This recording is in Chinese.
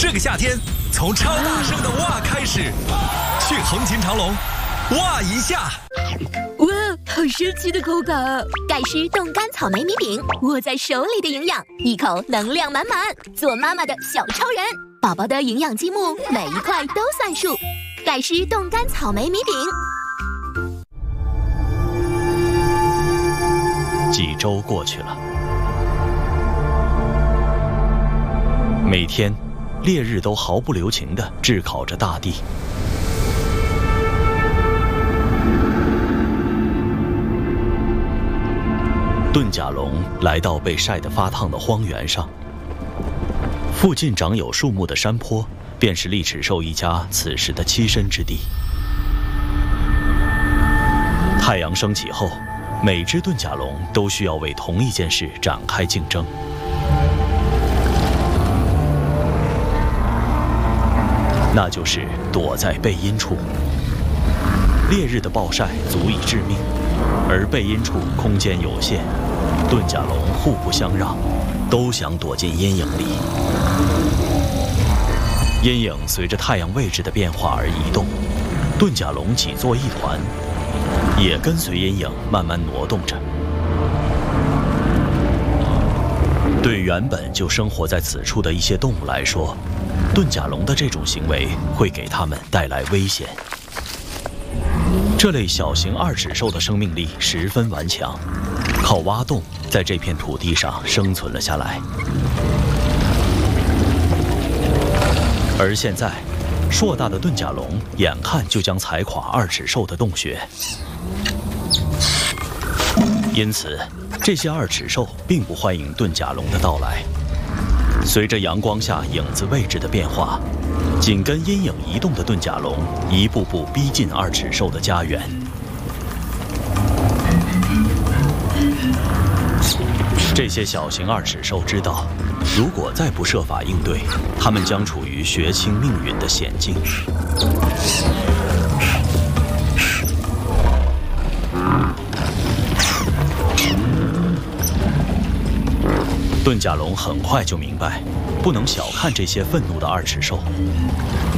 这个夏天，从超大声的哇开始，去横琴长隆，哇一下！ 哇，好神奇的口感啊！ 盖诗冻干草莓米饼，握在手里的营养，一口能量满满，做妈妈的小超人。宝宝的营养积木，每一块都算数。盖诗冻干草莓米饼。 几周过去了，每天，烈日都毫不留情地炙烤着大地。遁甲龙来到被晒得发烫的荒原上，附近长有树木的山坡，便是利齿兽一家此时的栖身之地。太阳升起后，每只遁甲龙都需要为同一件事展开竞争。那就是躲在背阴处。烈日的暴晒足以致命，而背阴处空间有限，遁甲龙互不相让，都想躲进阴影里。阴影随着太阳位置的变化而移动，遁甲龙挤作一团，也跟随阴影慢慢挪动着。对原本就生活在此处的一些动物来说，遁甲龙的这种行为会给它们带来危险。这类小型二齿兽的生命力十分顽强，靠挖洞在这片土地上生存了下来。而现在，硕大的遁甲龙眼看就将踩垮二齿兽的洞穴，因此这些二齿兽并不欢迎遁甲龙的到来。随着阳光下影子位置的变化，紧跟阴影移动的遁甲龙一步步逼近二齿兽的家园。这些小型二齿兽知道，如果再不设法应对，它们将处于血清命运的险境。遁甲龙很快就明白，不能小看这些愤怒的二齿兽。